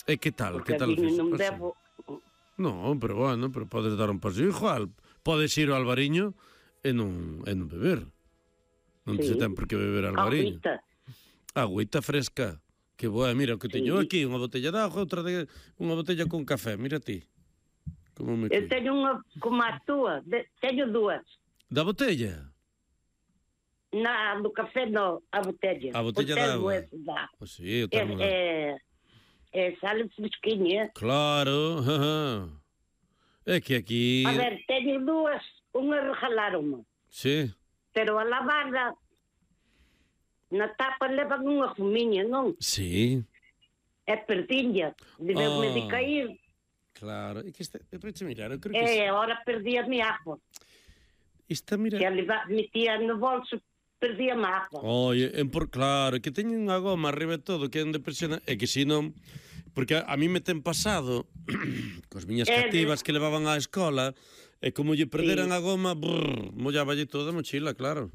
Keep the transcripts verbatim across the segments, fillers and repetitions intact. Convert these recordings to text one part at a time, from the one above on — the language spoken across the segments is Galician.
E que tal? Porque Que tal aquí fixo? non Pasa? bebo... No, pero bueno, pero podes dar un paseo igual. Podes ir ao Albariño e non, e non beber. Non Sí. se ten por que beber ao Albariño. Agüita. Agüita fresca. Que boa, mira, o que Sí. teño aquí, unha botella de agua, outra de unha botella con café, mira ti. Como me Eu cuido. teño unha como a túa, de, teño dúas. Da botella? Na, do café no, a botella. A botella de termo agua. ese dá. Pois sí, o É, termo da... é, é sale fresquinha. Claro, jaja. É que aquí... A ver, teño dúas, unha regalaronme, Sí. pero a lavada na tapa levan unha fumiña, non? Sí. É perdinha, debeu-me Ah. de cair, Claro. É que esta... É para te mirar, eu creo que... e agora perdi a minha água. Esta, mira... Se a leva, metía no bolso, perdi a minha água. Oye, en por claro, que teñen unha goma arriba e todo, que é onde presiona, e que si non, porque a, a mí me ten pasado cos miñas É, cativas que levaban á escola, e como lle perderan Sí. a goma, brrr, mollaballe toda a mochila, claro.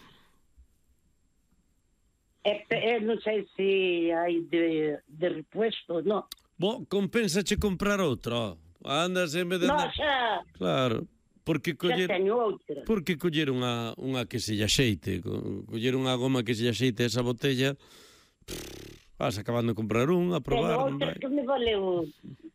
É, é, non sei se hai de, de repuesto, non. Bo, compensache comprar outra, ó. Andas en vez de Non, andar... xa, Claro, porque xa coller... teño outra. Porque coller unha, unha que se lle axeite, co- coller unha goma que se lle axeite esa botella, pff, vas acabando de comprar unha, a Teño probar, non outra vai. que me valeu...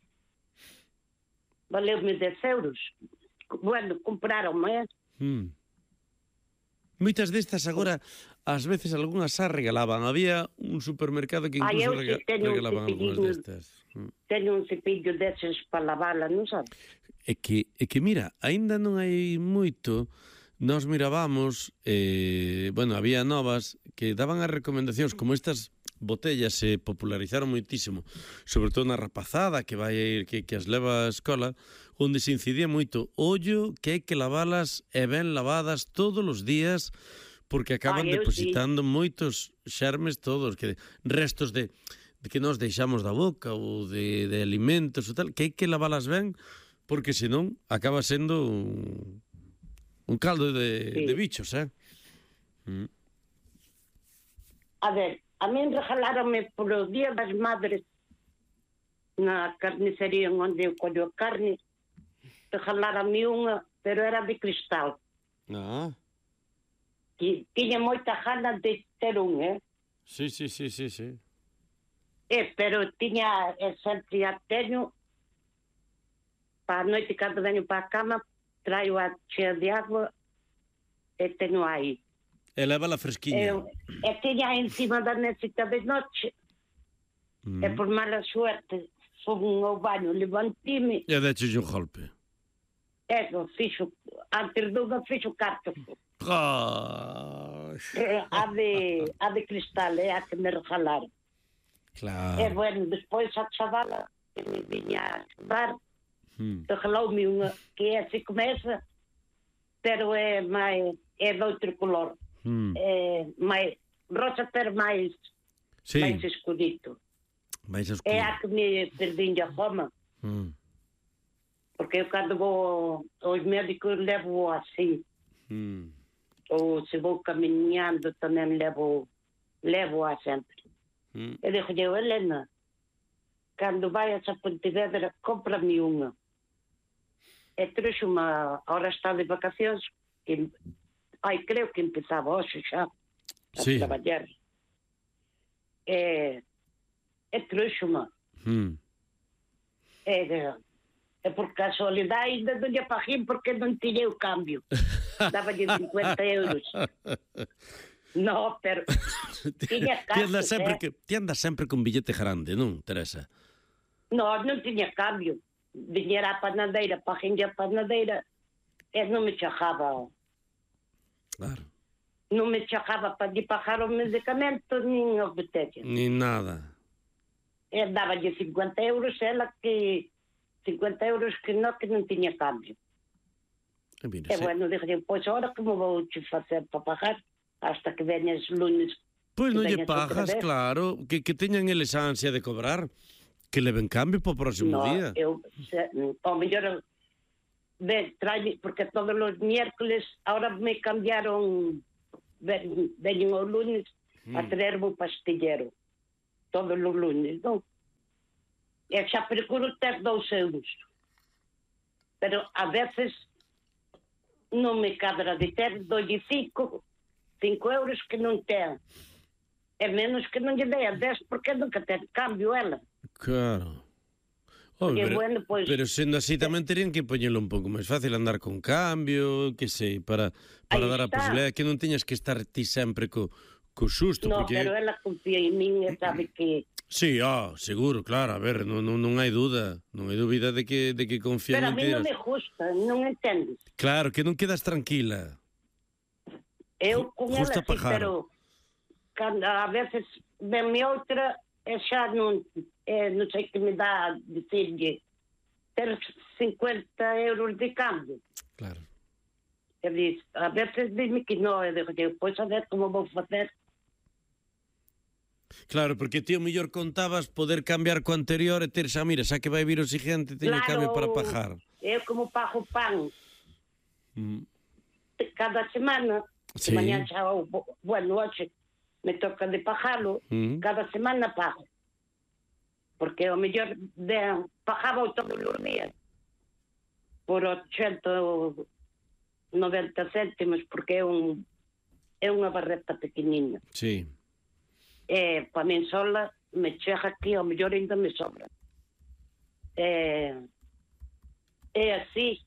Valeu-me dez euros. Bueno, compraron-me, Mm. Moitas destas agora, ás veces algunhas xa regalaban. Había un supermercado que Ah, incluso eu rega sí teño un regalaban algunhas cepilliño. destas. Mm. teño un cepillo deses para lavala, non sabes? É que, é que mira, aínda non hai moito, nós mirábamos, eh, bueno, había novas que daban as recomendacións, como estas botellas se popularizaron moitísimo, sobre todo na rapazada que vai a ir, que, que as leva á escola, onde se incidía moito, ollo que hai que lavalas e ben lavadas todos os días, porque acaban Ah, eu depositando moitos xermes todos, que restos de, de que nos deixamos da boca ou de, de alimentos ou tal, que hai que lavalas ben, porque senón acaba sendo un, un caldo de, Sí. de bichos, eh? Mm. A ver, a min regalaronme polo Día das Madres na carnicería onde eu collo a carne, regalaronme unha, pero era de cristal. Ah, Que tiña moita gana de ter un, eh? sí, sí, sí, sí, sí. Eh, pero tiña, e sempre a teño, para a noite, cando veño para a cama, traio a chea de agua e teño aí. E leva a E, fresquiña. e tiña encima da mesita de noche, Mm. e por mala suerte, fui ao baño, levantime, E deches un golpe. eso, fixo, antes dunha fixo carta. Ah, Eh, a de, a de cristal, é a que me regalaron. E, claro. bueno, despois a chavala que me viña a estudar, Mm. regaloume unha que é así como esa, pero é máis, é de outro color. Mm. É máis, rosa, pero máis, Sí, máis escudito. máis escuro. É a que me perdín a fama, Mm. porque eu cando vou aos médicos levo así, Mm. ou se vou caminhando tamén levo, levo a sempre. Mm. Eu dixo, eu, Helena, cando vayas a Pontevedra, cómprame unha. E trouxe unha, ahora está de vacacións, que, ai, creo que empezaba hoxe xa a Sí. traballar. E, e trouxe unha. Mm. E, e por casualidade ainda non lle paguei porque non tiña o cambio. Dáballe cincuenta euros. No, pero tiña Ti andas cartos, sempre eh? que ti andas sempre con billete grande, non, Teresa? No, non tiña cambio. Viñera a panadeira, paguei a panadeira e non me chajaba. Claro. Non me chajaba para lle pagar o medicamento nin o botella. Ni nada. E dáballe cincuenta euros ela que cincuenta euros que non, que non tiña cambio. E mira, E se... bueno, dije, pois agora como vou te facer para pagar hasta que veñas lunes. Pois non que lle veñas outra pagas, vez. claro, que, que teñan eles a ansia de cobrar, que leven cambio para o próximo No, día. eu, se, ao mellor, ve, trae, porque todos os miércoles, ahora me cambiaron, ven, veñen o lunes a Mm. traerme o pastillero. Todos os lunes, non? E xa procuro ter dous euros. Pero a veces non me cadra de ter dolle cinco, cinco euros que non ten. É menos que non lle dei a dez porque nunca ten cambio ela. Claro. Oh, Porque, pero, bueno, pues, pero sendo así tamén terían que poñelo un pouco máis fácil, andar con cambio, que sei, para, para Aí dar a está. posibilidade que non teñas que estar ti sempre co, co susto. No, porque... pero ela confía en min e sabe que... Sí, oh, seguro, claro, a ver, non, non, non hai dúda, non hai dúbida de que, de que confía Pero a en mí non me gusta, non entendes? Claro, que non quedas tranquila. Eu con Justa ela sí, pajar. pero cando a veces venme outra e xa non, eh, non sei que me dá dicirlle ter cincuenta euros de cambio. Claro. E diz, a veces dime que non, e digo, pois a ver como vou facer. Claro, porque ti o mellor contabas poder cambiar co anterior e ter xa, mira, xa que vai vir o siguiente, teño Claro, cambio para pagar. Eu como pago pan Mm. cada semana, Sí. sí. Mañá xa, bueno, hoxe me toca de pagalo, Mm. cada semana pago. Porque o mellor de, pagaba todos os días por ochenta noventa céntimos, porque é un é unha barreta pequeniña. Sí. E para min sola me chega aquí, ao mellor ainda me sobra. É, é así.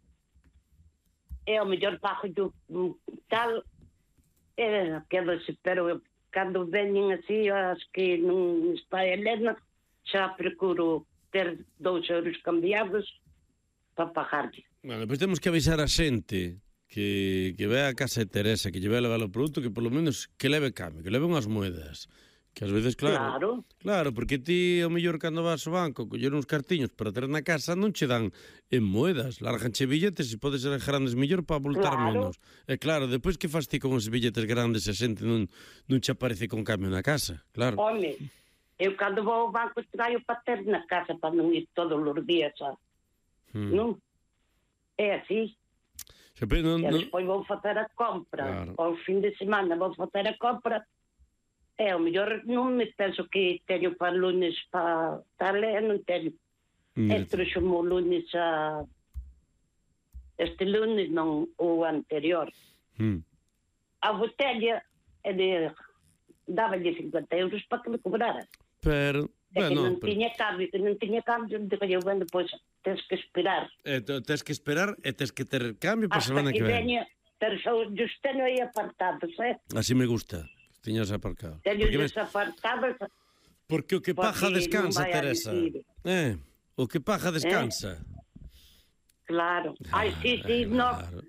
E ao mellor pago yo tal, e quedo-se, pero cando veñen así, as que non está Helena, xa procuro ter dous euros cambiados para pagarlle. Bueno, pois temos que avisar a xente que, que ve a casa de Teresa, que lle vai levar o produto, que polo menos que leve cambio, que leve unhas moedas. Que ás veces, claro, Claro. claro, porque ti, ao mellor, cando vas ao banco, coller uns cartiños para ter na casa, non che dan en moedas, larganche billetes, e pode ser grandes mellor para voltar Claro. menos. E claro, depois que fas ti con os billetes grandes e a xente non, non che aparece con cambio na casa, claro. Home, eu cando vou ao banco traio para ter na casa, para non ir todos os días, xa. Hmm. Non? É así. Sempre non, E non... despois vou facer a compra. Claro. Ao fin de semana vou facer a compra. E ao mellor non me penso que teño para lunes para tal, e non teño. E Mira, trouxo-me o lunes a... Este lunes non, o anterior. hmm. A botella é de... Dava-lhe cincuenta euros para que me cobrara. Pero, É que bueno, non pero, tiña cambio, que non tiña cambio, digo eu, bueno, pois tens que esperar. eh, te- tens que esperar e tens que ter cambio para a Hasta semana que que ven. veña, pero só os teño aí apartados, eh? Así me gusta, que tiñas aparcado. Teño Porque, os ves, apartados, porque o que paja porque descansa, non vai a Teresa. dicir. Eh, o que paja descansa. claro. Ai, sí, sí, Ah, no. claro.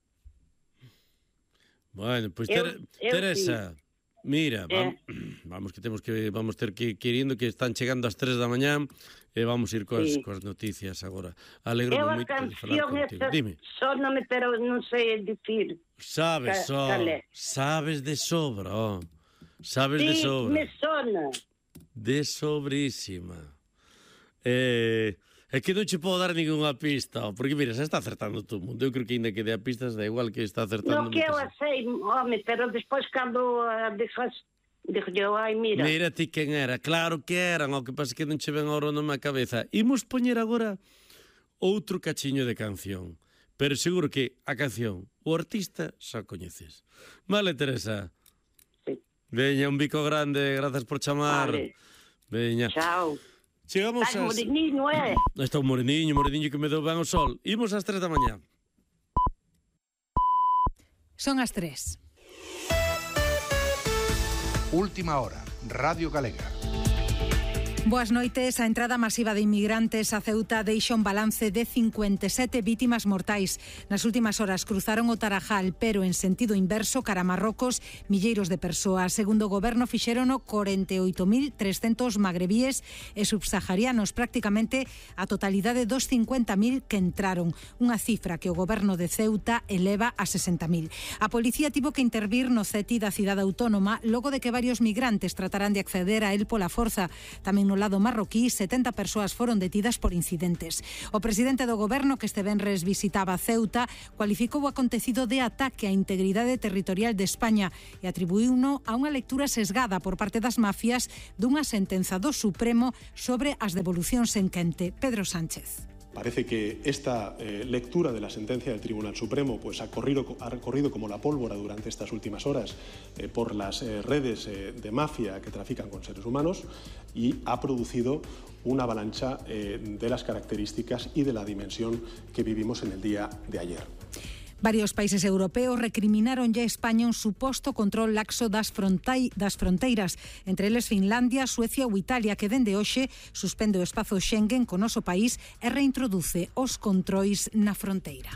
Bueno, pois Eu- ter, eu Teresa, mira, Eh. vam, vamos que temos que vamos ter que queriendo que están chegando as tres da mañá e vamos ir coas, Sí. coas noticias agora. Eu Alegro-me a moito de falar canción contigo. esta Dime. soname, pero non sei dicir. Sabes, Ca- só, cal é? sabes de sobra, oh. Sabes de Sí, sobra. me sona. De sobrísima. Eh, é que non che podo dar ningunha pista, oh, porque mira, xa está acertando todo o mundo. Eu creo que ainda que dea pistas da igual que está acertando No que eu moita a sei, home, pero despois cando a deixas, digo eu, ai, mira. Mira ti quen era, claro que eran, o que pasa que non che ven ahora nome a cabeza. Imos poñer agora outro cachiño de canción, pero seguro que a canción, o artista, xa coñeces. Vale, Teresa? Sí. Veña, un bico grande, grazas por chamar. Vale. Veña. Chao. Chegamos Ai, ás... moreniño, eh? Está un moreniño, moreniño que me deu ben o sol. Imos ás tres da mañá. Son as tres. Última hora, Radio Galega. Boas noites. A entrada masiva de inmigrantes a Ceuta deixa un balance de cincuenta e sete vítimas mortais. Nas últimas horas cruzaron o Tarajal, pero en sentido inverso cara a Marrocos, milleiros de persoas. Segundo o goberno, fixérono corenta e oito mil trescentos magrebíes e subsaharianos, prácticamente a totalidade dos cincuenta mil que entraron. Unha cifra que o goberno de Ceuta eleva a sesenta mil. A policía tivo que intervir no C E T I da cidade autónoma logo de que varios migrantes tratarán de acceder a él pola forza. Tamén no lado marroquí, setenta persoas foron detidas por incidentes. O presidente do goberno, que este venres visitaba Ceuta, cualificou o acontecido de ataque á integridade territorial de España e atribuíuno a unha lectura sesgada por parte das mafias dunha sentenza do Supremo sobre as devolucións en quente. Pedro Sánchez. Parece que esta eh, lectura de la sentencia del Tribunal Supremo pues, ha, corrido, ha recorrido como la pólvora durante estas últimas horas eh, por las eh, redes eh, de mafia que trafican con seres humanos y ha producido una avalancha eh, de las características y de la dimensión que vivimos en el día de ayer. Varios países europeos recriminaron ya a España un suposto control laxo das, frontai, das fronteiras, entre eles Finlandia, Suecia ou Italia, que dende hoxe suspende o espazo Schengen co noso país e reintroduce os controis na fronteira.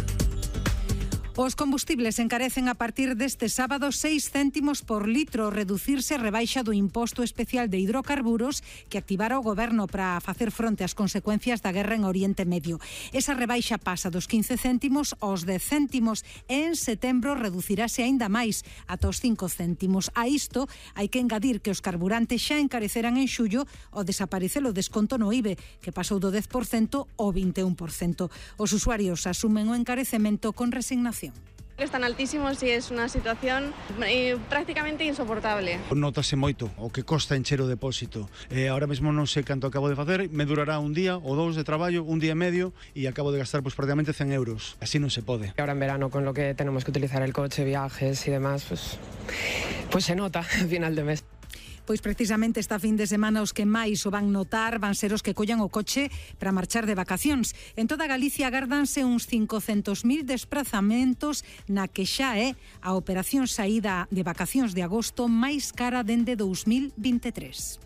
Os combustibles encarecen a partir deste sábado seis céntimos por litro, reducirse a rebaixa do imposto especial de hidrocarburos que activara o goberno para facer fronte ás consecuencias da guerra en Oriente Medio. Esa rebaixa pasa dos quince céntimos aos dez céntimos e en setembro reducirase aínda máis, ata os cinco céntimos. A isto hai que engadir que os carburantes xa encareceran en xullo ao desaparecer o desconto no I B E, que pasou do dez por cento ao vinte e un por cento. Os usuarios asumen o encarecemento con resignación. Están altísimos e é unha situación eh, prácticamente insoportable. Notase moito o que costa encher o depósito. Eh, ahora mesmo non sei canto acabo de facer, me durará un día ou dous de traballo, un día e medio, e acabo de gastar pues, prácticamente cen euros. Así non se pode. Ahora en verano, con lo que tenemos que utilizar el coche, viajes y demás, pues, pues se nota al final de mes. Pois precisamente esta fin de semana os que máis o van notar van ser os que collan o coche para marchar de vacacións. En toda Galicia agárdanse uns cincocentos mil desprazamentos na que xa é a operación saída de vacacións de agosto máis cara dende dous mil vinte e tres.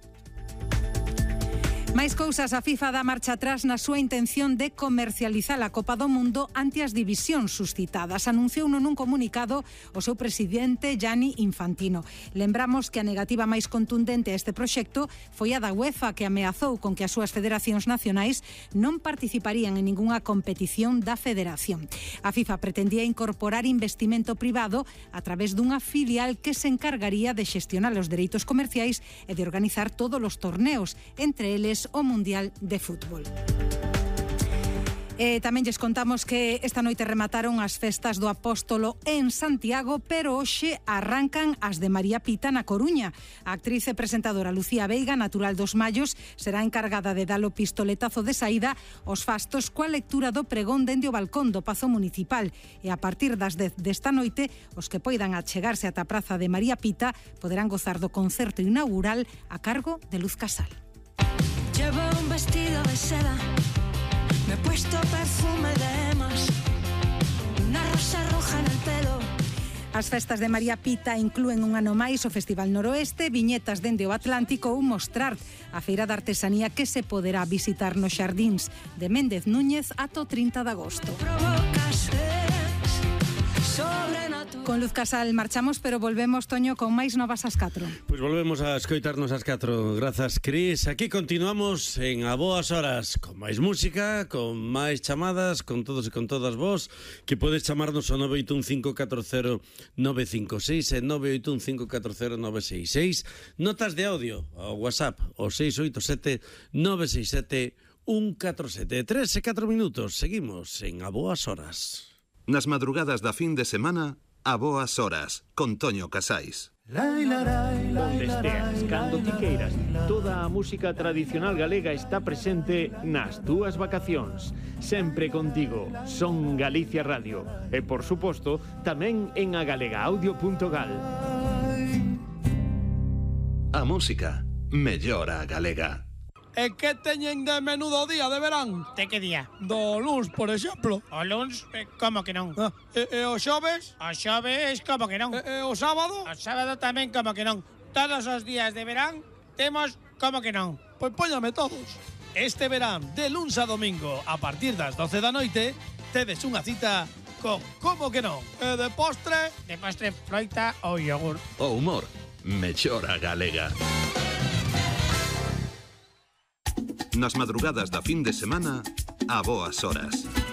Máis cousas, a FIFA dá marcha atrás na súa intención de comercializar a Copa do Mundo ante as divisións suscitadas. Anunciouno nun comunicado o seu presidente Gianni Infantino. Lembramos que a negativa máis contundente a este proxecto foi a da UEFA, que ameazou con que as súas federacións nacionais non participarían en ningunha competición da federación. A FIFA pretendía incorporar investimento privado a través dunha filial que se encargaría de xestionar os dereitos comerciais e de organizar todos os torneos, entre eles o Mundial de Fútbol. E tamén lles contamos que esta noite remataron as festas do Apóstolo en Santiago, pero hoxe arrancan as de María Pita na Coruña. A actriz e presentadora Lucía Veiga, natural dos Mallos, será encargada de dar o pistoletazo de saída aos fastos coa lectura do pregón dende o balcón do Pazo Municipal. E a partir das dez desta noite, os que poidan achegarse ata a praza de María Pita poderán gozar do concerto inaugural a cargo de Luz Casal. Llevo un vestido de seda, me he puesto perfume de emas, una rosa roja en el pelo. As festas de María Pita inclúen un ano máis o Festival Noroeste, viñetas dende o Atlántico ou Mostrart, a feira de artesanía que se poderá visitar nos xardíns de Méndez Núñez ata o trinta de agosto. Con Luz Casal marchamos, pero volvemos, Toño, con máis novas ás catro. Pois volvemos a escoitarnos ás catro. Grazas, Cris. Aquí continuamos en A Boas Horas, con máis música, con máis chamadas, con todos e con todas vos, que podes chamarnos ao nove oito un cinco catro cero nove cinco seis e nove oito un cinco catro cero nove seis seis. Notas de audio ao WhatsApp, o seis oito sete nove seis sete un catro sete. Tres e catro minutos. Seguimos en A Boas Horas. Nas madrugadas da fin de semana, A Boas Horas, con Toño Casais. Onde esteas, cando ti queiras, toda a música tradicional galega está presente nas túas vacacións. Sempre contigo, Son Galicia Radio. E, por suposto, tamén en agalegaaudio punto gal. A música mellora a galega. E que teñen de menudo día de verán? De que día? Do luns, por exemplo. O luns? Eh, como que non? Ah, e, e o xoves? O xoves, como que non? E, e o sábado? O sábado tamén, como que non? Todos os días de verán temos como que non? Pois póñame todos. Este verán, de luns a domingo, a partir das doce da noite, tedes unha cita con como que non? E de postre? De postre, froita ou yogur. O humor mellora a galega. Nas madrugadas da fin de semana, A Boas Horas.